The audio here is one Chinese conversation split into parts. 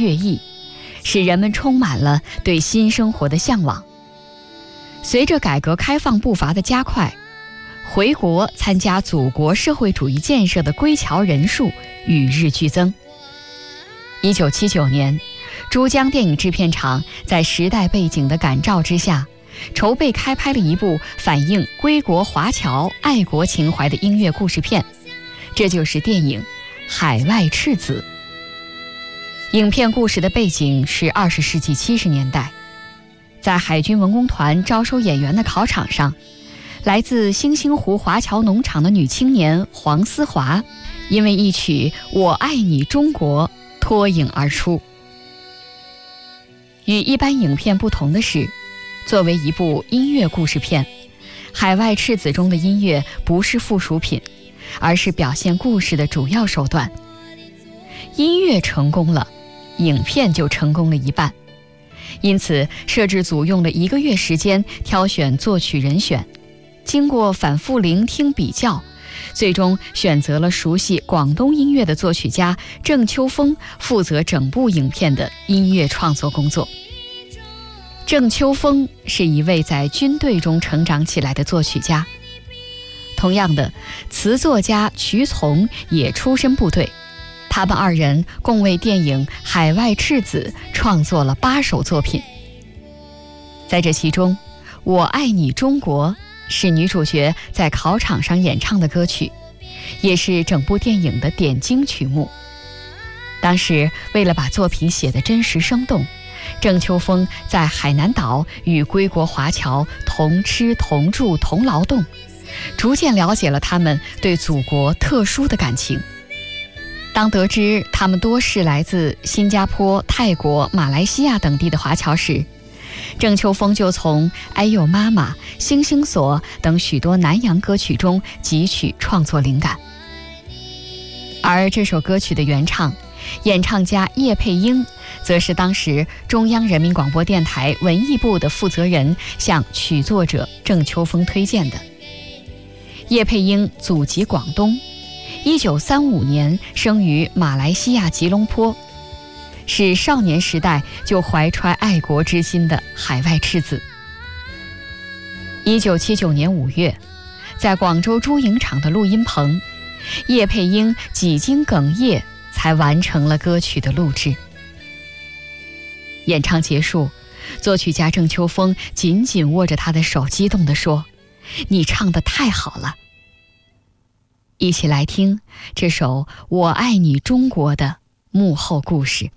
乐毅，使人们充满了对新生活的向往。随着改革开放步伐的加快，回国参加祖国社会主义建设的归侨人数与日俱增。1979年，珠江电影制片厂在时代背景的感召之下，筹备开拍了一部反映归国华侨爱国情怀的音乐故事片，这就是电影《海外赤子》。影片故事的背景是20世纪70年代，在海军文工团招收演员的考场上，来自星星湖华侨农场的女青年黄思华，因为一曲《我爱你中国》脱颖而出。与一般影片不同的是，作为一部音乐故事片，《海外赤子》中的音乐不是附属品，而是表现故事的主要手段。音乐成功了，影片就成功了一半。因此，摄制组用了1个月时间挑选作曲人选，经过反复聆听比较，最终选择了熟悉广东音乐的作曲家郑秋峰负责整部影片的音乐创作工作。郑秋峰是一位在军队中成长起来的作曲家，同样的，词作家瞿从也出身部队，他们2人共为电影《海外赤子》创作了8首作品。在这其中，《我爱你中国》是女主角在考场上演唱的歌曲，也是整部电影的点睛曲目。当时为了把作品写得真实生动，郑秋峰在海南岛与归国华侨同吃同住同劳动，逐渐了解了他们对祖国特殊的感情。当得知他们多是来自新加坡、泰国、马来西亚等地的华侨时，郑秋峰就从《哎呦妈妈》《星星锁》等许多南洋歌曲中汲取创作灵感。而这首歌曲的原唱、演唱家叶佩英，则是当时中央人民广播电台文艺部的负责人向曲作者郑秋峰推荐的。叶佩英祖籍广东，1935年生于马来西亚吉隆坡，是少年时代就怀揣爱国之心的海外赤子。1979年5月，在广州珠影厂的录音棚，叶佩英几经哽咽才完成了歌曲的录制。演唱结束，作曲家郑秋峰紧紧握着他的手，激动地说：“你唱得太好了。”一起来听这首《我爱你中国》的幕后故事。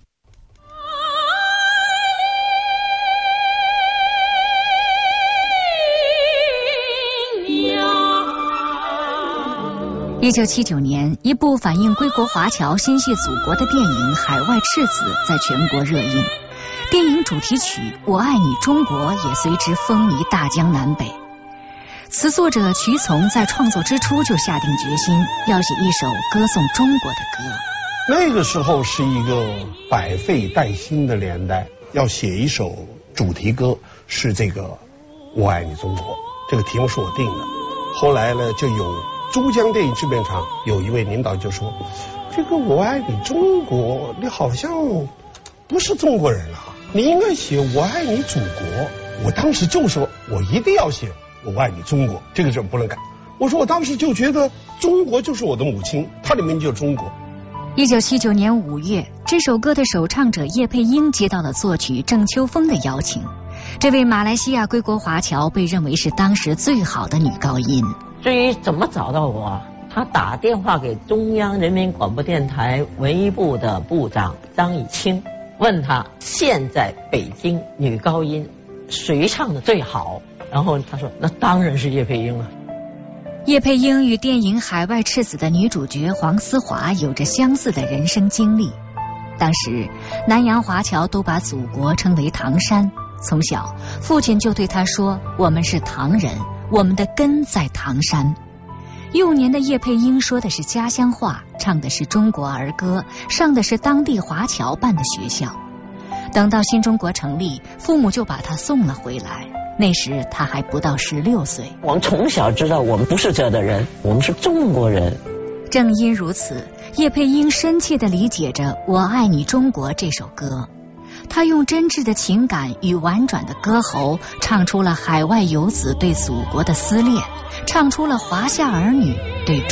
1979年，一部反映归国华侨心系祖国的电影《海外赤子》在全国热映，电影主题曲《我爱你中国》也随之风靡大江南北。词作者瞿从在创作之初就下定决心要写一首歌颂中国的歌。 那个时候是一个百废待兴的年代，要写一首主题歌，是这个《我爱你中国》，这个题目是我定的。后来呢，就有珠江电影制片厂有一位领导就说：“这个我爱你中国，你好像不是中国人啊，你应该写我爱你祖国。”我当时就说，我一定要写我爱你中国，这个字不能改。我说我当时就觉得中国就是我的母亲，它里面就有中国。 1979年5月，这首歌的首唱者叶佩英接到了作曲郑秋峰的邀请。这位马来西亚归国华侨被认为是当时最好的女高音。 至于怎么找到我，他打电话给中央人民广播电台文艺部的部长张以清，问他现在北京女高音谁唱的最好，然后他说那当然是叶佩英了。 叶佩英与电影《海外赤子》的女主角黄思华有着相似的人生经历。当时南洋华侨都把祖国称为唐山，从小父亲就对她说，我们是唐人，我们的根在唐山。幼年的叶佩英说的是家乡话，唱的是中国儿歌，上的是当地华侨办的学校。等到新中国成立，父母就把她送了回来，那时她还不到16岁。 我们从小知道我们不是这的人，我们是中国人。 正因如此， 叶佩英深切地理解着《我爱你中国》这首歌，她用真挚的情感与婉转的歌喉，唱出了海外游子对祖国的思恋，唱出了华夏儿女对